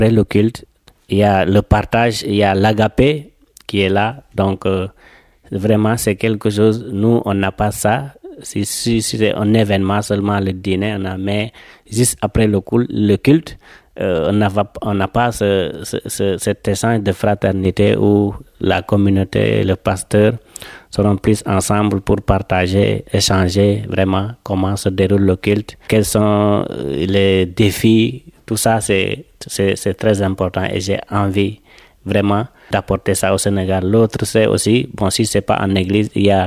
Après le culte, il y a le partage, il y a l'agapé qui est là. Donc, vraiment, c'est quelque chose, nous, on n'a pas ça. Si c'est un événement seulement, le dîner, mais juste après le culte, on n'a pas cet échange de fraternité où la communauté et le pasteur seront plus ensemble pour partager, échanger vraiment comment se déroule le culte, quels sont les défis, tout ça c'est très important et j'ai envie vraiment d'apporter ça au Sénégal. L'autre c'est aussi, si c'est pas en église, il y a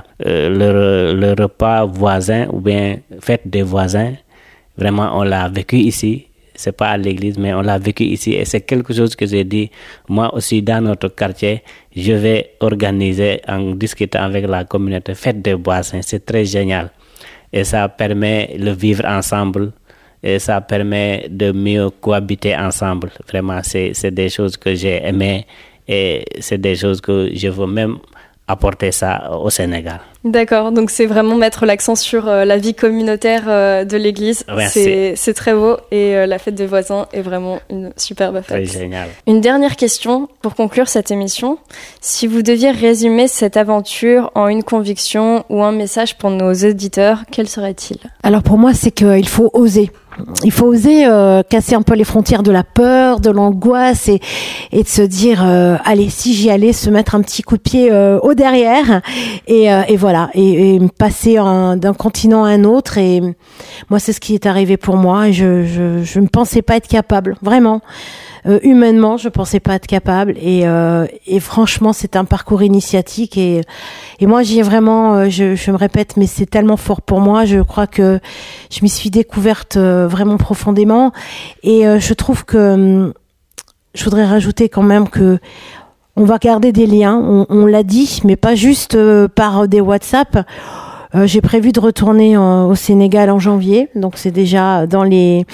le repas voisin ou bien fête des voisins. Vraiment, on l'a vécu ici. C'est pas à l'église, mais on l'a vécu ici. Et c'est quelque chose que j'ai dit. Moi aussi, dans notre quartier, je vais organiser en discutant avec la communauté fête des voisins. C'est très génial. Et ça permet de vivre ensemble. Et ça permet de mieux cohabiter ensemble. Vraiment, c'est des choses que j'ai aimées. Et c'est des choses que je veux même apporter ça au Sénégal. D'accord, donc c'est vraiment mettre l'accent sur la vie communautaire de l'église. Ouais, c'est très beau et la fête des voisins est vraiment une superbe fête. C'est génial. Une dernière question pour conclure cette émission. Si vous deviez résumer cette aventure en une conviction ou un message pour nos auditeurs, quel serait-il ? Alors pour moi, c'est qu'il faut oser. Il faut oser casser un peu les frontières de la peur, de l'angoisse et de se dire allez, si j'y allais, se mettre un petit coup de pied au derrière et voilà et passer d'un continent à un autre. Et moi, c'est ce qui est arrivé pour moi. Je ne pensais pas être capable, vraiment. Humainement, je pensais pas être capable et franchement, c'est un parcours initiatique et moi j'y ai vraiment, je me répète, mais c'est tellement fort pour moi. Je crois que je m'y suis découverte vraiment profondément et je trouve que je voudrais rajouter quand même que on va garder des liens. On l'a dit, mais pas juste par des WhatsApp. J'ai prévu de retourner au Sénégal en janvier, donc c'est déjà dans les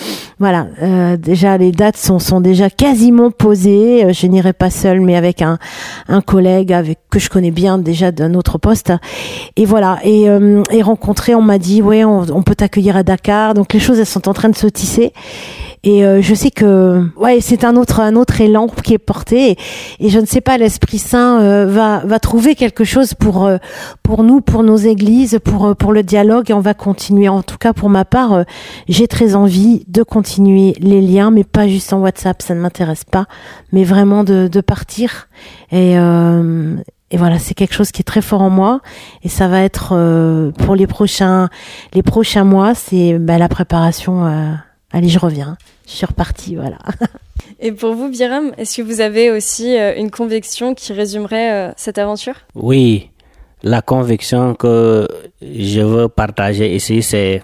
déjà les dates sont déjà quasiment posées. Je n'irai pas seule, mais avec un collègue que je connais bien déjà d'un autre poste. Et voilà, et rencontrer, on m'a dit ouais, on peut t'accueillir à Dakar. Donc les choses elles sont en train de se tisser. Et je sais que c'est un autre élan qui est porté et je ne sais pas, l'Esprit Saint va trouver quelque chose pour nous, pour nos églises, pour le dialogue et on va continuer. En tout cas pour ma part, j'ai très envie de continuer les liens, mais pas juste en WhatsApp, ça ne m'intéresse pas, mais vraiment de partir et voilà, c'est quelque chose qui est très fort en moi et ça va être pour les prochains mois, c'est la préparation. Allez, je reviens. Je suis repartie, voilà. Et pour vous, Biram, est-ce que vous avez aussi une conviction qui résumerait cette aventure ? Oui, la conviction que je veux partager ici, c'est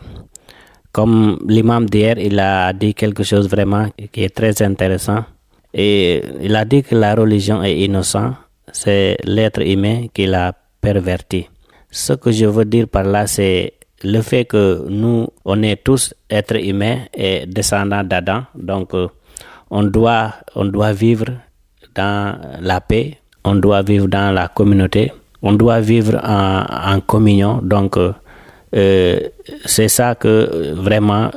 comme l'imam d'hier, il a dit quelque chose vraiment qui est très intéressant. Et il a dit que la religion est innocente, c'est l'être humain qui l'a perverti. Ce que je veux dire par là, c'est le fait que nous, on est tous êtres humains et descendants d'Adam, donc on doit vivre dans la paix, on doit vivre dans la communauté, on doit vivre en communion. Donc c'est ça que vraiment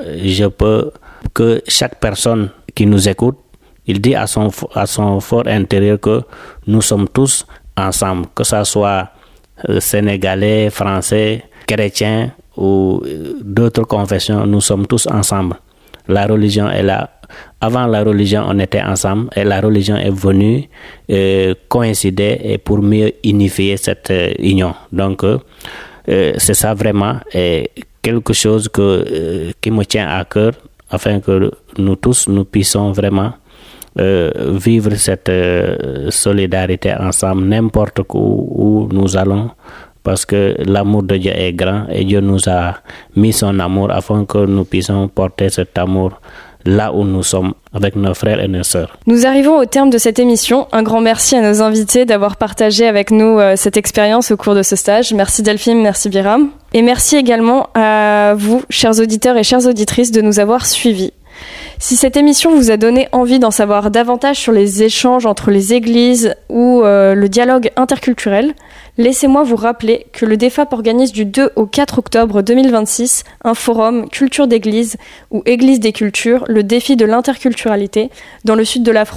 que chaque personne qui nous écoute, il dit à son fort intérieur que nous sommes tous ensemble, que ça soit sénégalais, français, chrétiens ou d'autres confessions, nous sommes tous ensemble. La religion est là. Avant la religion, on était ensemble et la religion est venue coïncider et pour mieux unifier cette union. Donc, c'est ça vraiment quelque chose qui me tient à cœur afin que nous tous, nous puissions vraiment vivre cette solidarité ensemble n'importe où nous allons. Parce que l'amour de Dieu est grand et Dieu nous a mis son amour afin que nous puissions porter cet amour là où nous sommes avec nos frères et nos sœurs. Nous arrivons au terme de cette émission. Un grand merci à nos invités d'avoir partagé avec nous cette expérience au cours de ce stage. Merci Delphine, merci Biram. Et merci également à vous, chers auditeurs et chères auditrices, de nous avoir suivis. Si cette émission vous a donné envie d'en savoir davantage sur les échanges entre les églises ou le dialogue interculturel, laissez-moi vous rappeler que le DEFAP organise du 2 au 4 octobre 2026 un forum Culture d'église ou Église des cultures, le défi de l'interculturalité dans le sud de la France.